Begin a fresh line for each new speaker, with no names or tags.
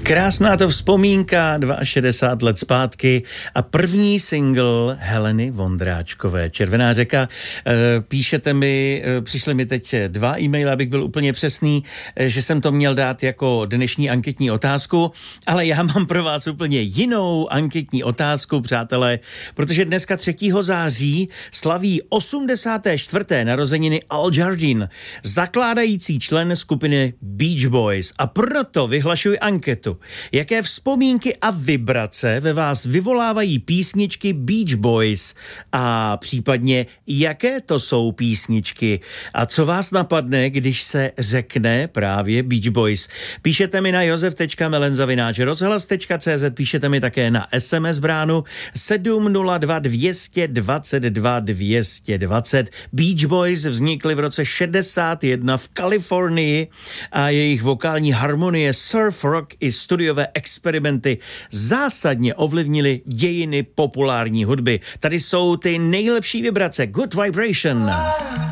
Krásná to vzpomínka, 62 let zpátky a první single Heleny Vondráčkové, Červená řeka. Píšete mi, přišly mi teď 2 e-maily, abych byl úplně přesný, že jsem to měl dát jako dnešní anketní otázku, ale já mám pro vás úplně jinou anketní otázku, přátelé, protože dneska 3. září slaví 84. narozeniny Al Jardine, zakládající člen skupiny Beach Boys, a proto vyhlašuji anketu. Jaké vzpomínky a vibrace ve vás vyvolávají písničky Beach Boys a případně jaké to jsou písničky a co vás napadne, když se řekne právě Beach Boys. Píšete mi na josef.melenza@rozhlas.cz, píšete mi také na SMS bránu 702 222 220. Beach Boys vznikly v roce 61 v Kalifornii a jejich vokální harmonie, surf rock i studiové experimenty zásadně ovlivnily dějiny populární hudby. Tady jsou ty nejlepší vibrace, Good Vibration.